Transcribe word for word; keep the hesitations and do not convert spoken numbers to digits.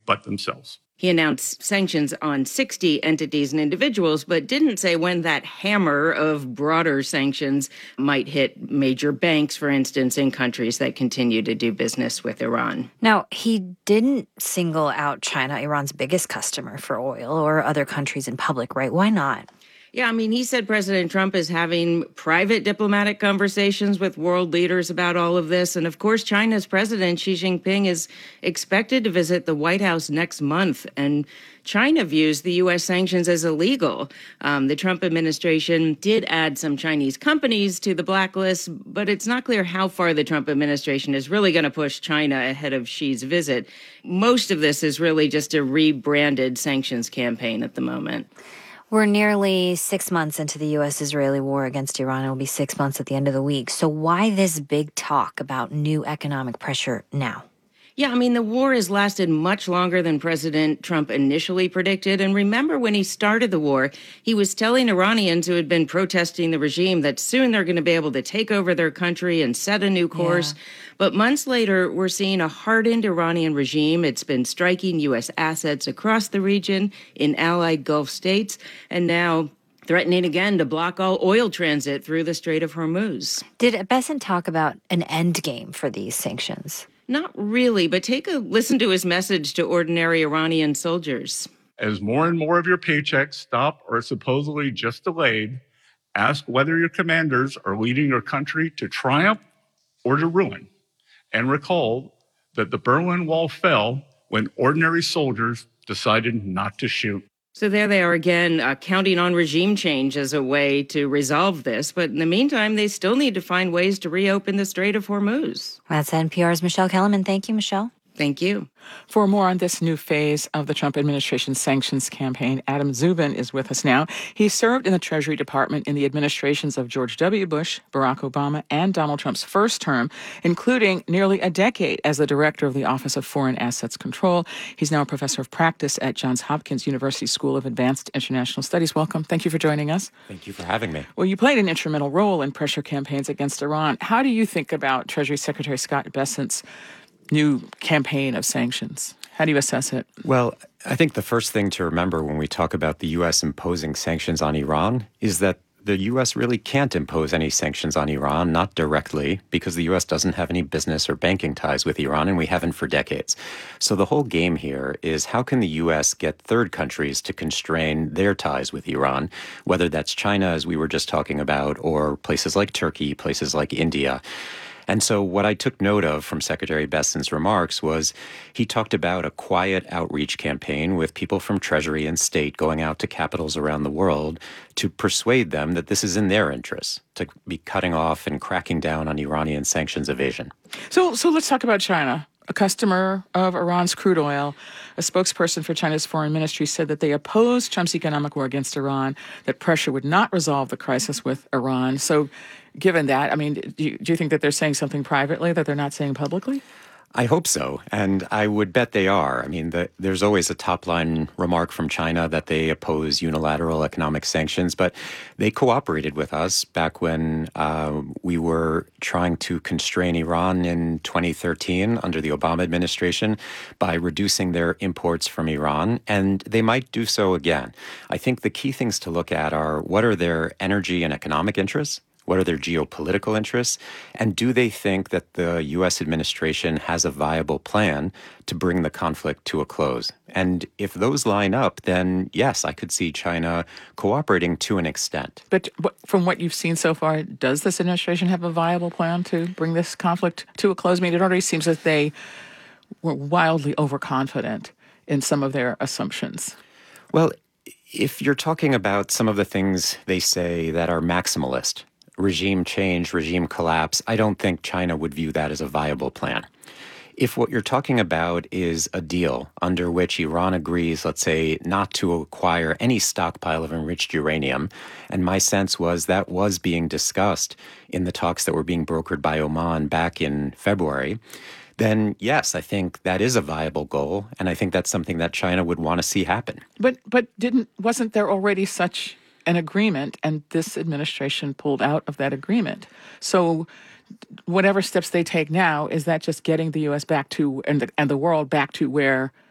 but themselves. He announced sanctions on sixty entities and individuals, but didn't say when that hammer of broader sanctions might hit major banks, for instance, in countries that continue to do business with Iran. Now, he didn't single out China, Iran's biggest customer for oil, or other countries in public, right? Why not? Yeah, I mean, he said President Trump is having private diplomatic conversations with world leaders about all of this. And of course, China's president, Xi Jinping, is expected to visit the White House next month. And China views the U S sanctions as illegal. Um, the Trump administration did add some Chinese companies to the blacklist, but it's not clear how far the Trump administration is really going to push China ahead of Xi's visit. Most of this is really just a rebranded sanctions campaign at the moment. We're nearly six months into the U S-Israeli war against Iran. It will be six months at the end of the week. So why this big talk about new economic pressure now? Yeah, I mean, the war has lasted much longer than President Trump initially predicted. And remember, when he started the war, he was telling Iranians who had been protesting the regime that soon they're going to be able to take over their country and set a new course. Yeah. But months later, we're seeing a hardened Iranian regime. It's been striking U S assets across the region in allied Gulf states, and now threatening again to block all oil transit through the Strait of Hormuz. Did Bessent talk about an end game for these sanctions? Not really, but take a listen to his message to ordinary Iranian soldiers. As more and more of your paychecks stop or are supposedly just delayed, ask whether your commanders are leading your country to triumph or to ruin. And recall that the Berlin Wall fell when ordinary soldiers decided not to shoot. So there they are again, uh, counting on regime change as a way to resolve this. But in the meantime, they still need to find ways to reopen the Strait of Hormuz. That's N P R's Michelle Kellerman. Thank you, Michelle. Thank you. For more on this new phase of the Trump administration's sanctions campaign, Adam Zubin is with us now. He served in the Treasury Department in the administrations of George W. Bush, Barack Obama, and Donald Trump's first term, including nearly a decade as the director of the Office of Foreign Assets Control. He's now a professor of practice at Johns Hopkins University School of Advanced International Studies. Welcome. Thank you for joining us. Thank you for having me. Well, you played an instrumental role in pressure campaigns against Iran. How do you think about Treasury Secretary Scott Bessent's new campaign of sanctions? How do you assess it? Well, I think the first thing to remember when we talk about the U S imposing sanctions on Iran is that the U S really can't impose any sanctions on Iran, not directly, because the U S doesn't have any business or banking ties with Iran, and we haven't for decades. So the whole game here is how can the U S get third countries to constrain their ties with Iran, whether that's China, as we were just talking about, or places like Turkey, places like India. And so what I took note of from Secretary Bessent's remarks was he talked about a quiet outreach campaign with people from Treasury and State going out to capitals around the world to persuade them that this is in their interests, to be cutting off and cracking down on Iranian sanctions evasion. So, so let's talk about China. A customer of Iran's crude oil, a spokesperson for China's foreign ministry said that they opposed Trump's economic war against Iran, that pressure would not resolve the crisis with Iran. So given that, I mean, do you, do you think that they're saying something privately that they're not saying publicly? I hope so, and I would bet they are. I mean, the, there's always a top-line remark from China that they oppose unilateral economic sanctions, but they cooperated with us back when uh, we were trying to constrain Iran in twenty thirteen under the Obama administration by reducing their imports from Iran, and they might do so again. I think the key things to look at are what are their energy and economic interests? What are their geopolitical interests? And do they think that the U S administration has a viable plan to bring the conflict to a close? And if those line up, then yes, I could see China cooperating to an extent. But from what you've seen so far, does this administration have a viable plan to bring this conflict to a close? I mean, it already seems that they were wildly overconfident in some of their assumptions. Well, if you're talking about some of the things they say that are maximalist, regime change, regime collapse, I don't think China would view that as a viable plan. If what you're talking about is a deal under which Iran agrees, let's say, not to acquire any stockpile of enriched uranium, and my sense was that was being discussed in the talks that were being brokered by Oman back in February, then yes, I think that is a viable goal, and I think that's something that China would want to see happen. But but didn't wasn't there already such an agreement, and this administration pulled out of that agreement? So whatever steps they take now, is that just getting the U S back to, and the, and the world back to where